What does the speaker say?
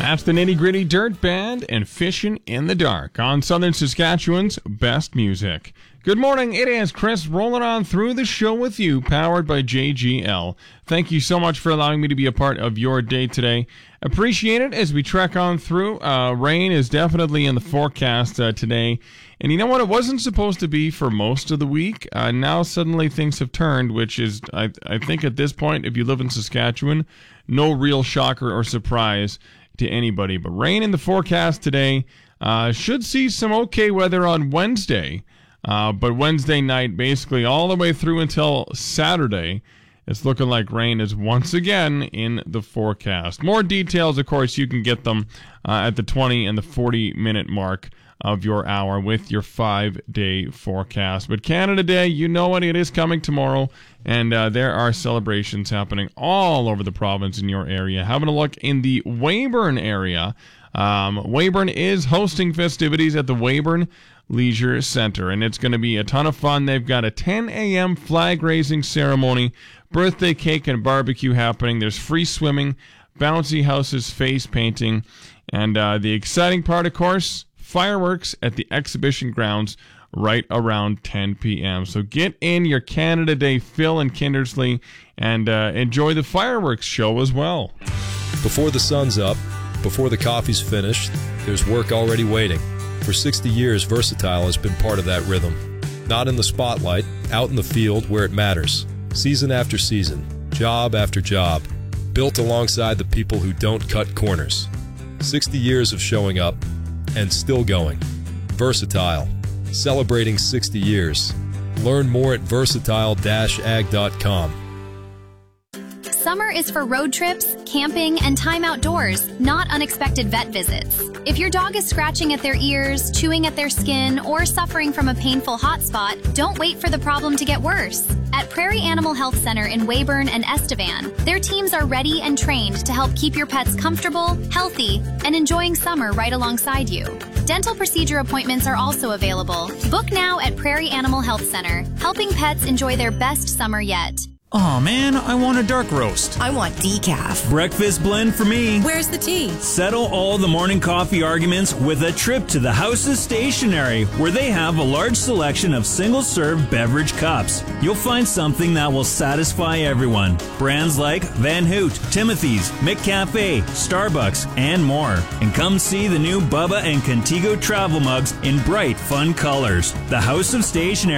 That's the Nitty Gritty Dirt Band and Fishing in the Dark on Southern Saskatchewan's best music. Good morning, it is Chris rolling on through the show with you, powered by JGL. Thank you so much for allowing me to be a part of your day today. Appreciate it as we trek on through. Rain is definitely in the forecast today. And you know what? It wasn't supposed to be for most of the week. Now suddenly things have turned, which is, I think at this point, if you live in Saskatchewan, no real shocker or surprise to anybody. But rain in the forecast today. Should see some okay weather on Wednesday. But Wednesday night, basically all the way through until Saturday, it's looking like rain is once again in the forecast. More details, of course, you can get them at the 20 and the 40-minute mark of your hour with your 5-day forecast. But Canada Day, you know what, it is coming tomorrow, and there are celebrations happening all over the province in your area. Having a look in the Weyburn area. Weyburn is hosting festivities at the Weyburn Leisure Center, and it's going to be a ton of fun. They've got a 10 a.m. flag-raising ceremony, birthday cake and barbecue happening. There's free swimming, bouncy houses, face painting, and the exciting part, of course, fireworks at the exhibition grounds right around 10 p.m. So get in your Canada Day fill in Kindersley and enjoy the fireworks show as well. Before the sun's up, before the coffee's finished, there's work already waiting. For 60 years, Versatile has been part of that rhythm. Not in the spotlight, out in the field where it matters. Season after season, job after job, built alongside the people who don't cut corners. 60 years of showing up and still going. Versatile, celebrating 60 years. Learn more at versatile-ag.com. Summer is for road trips, camping, and time outdoors, not unexpected vet visits. If your dog is scratching at their ears, chewing at their skin, or suffering from a painful hot spot, don't wait for the problem to get worse. At Prairie Animal Health Center in Weyburn and Estevan, their teams are ready and trained to help keep your pets comfortable, healthy, and enjoying summer right alongside you. Dental procedure appointments are also available. Book now at Prairie Animal Health Center, helping pets enjoy their best summer yet. Oh man, I want a dark roast. I want decaf. Breakfast blend for me. Where's the tea? Settle all the morning coffee arguments with a trip to the House's Stationery, where they have a large selection of single-serve beverage cups. You'll find something that will satisfy everyone. Brands like Van Hoot, Timothy's, McCafe, Starbucks, and more. And come see the new Bubba and Contigo travel mugs in bright, fun colors. The House of Stationery.